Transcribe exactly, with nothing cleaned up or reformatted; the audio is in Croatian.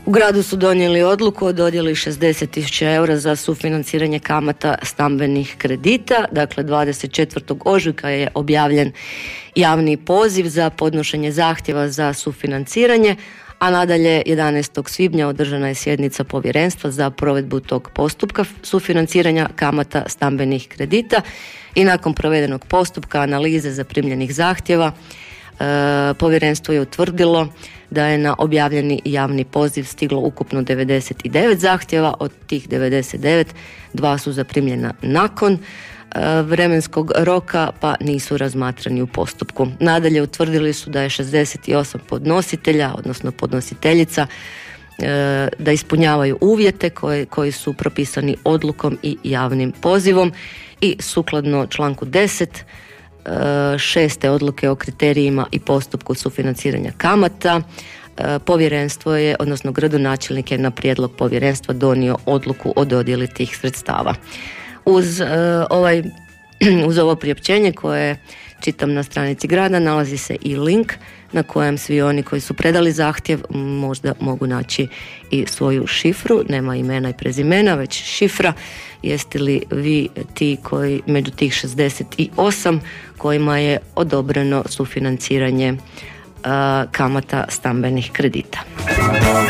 U gradu su donijeli odluku o dodjeli šezdeset tisuća eura za sufinanciranje kamata stambenih kredita. Dakle, dvadeset četvrtog ožujka je objavljen javni poziv za podnošenje zahtjeva za sufinanciranje, a nadalje jedanaestog svibnja održana je sjednica povjerenstva za provedbu tog postupka sufinanciranja kamata stambenih kredita i nakon provedenog postupka analize zaprimljenih zahtjeva e, povjerenstvo je utvrdilo da je na objavljeni javni poziv stiglo ukupno devedeset devet zahtjeva, od tih devedeset devet dva su zaprimljena nakon e, vremenskog roka pa nisu razmatrani u postupku. Nadalje utvrdili su da je šezdeset osam podnositelja, odnosno podnositeljica, e, da ispunjavaju uvjete koje, koji su propisani odlukom i javnim pozivom i sukladno članku deset šeste odluke o kriterijima i postupku sufinanciranja kamata, povjerenstvo je, odnosno gradonačelnik je na prijedlog povjerenstva donio odluku o dodjeli tih sredstava. Uz uh, ovaj uz ovo priopćenje koje čitam na stranici grada nalazi se i link na kojem svi oni koji su predali zahtjev možda mogu naći i svoju šifru, nema imena i prezimena, već šifra. Jeste li vi ti koji među tih šezdeset osam kojima je odobreno sufinanciranje uh, kamata stambenih kredita?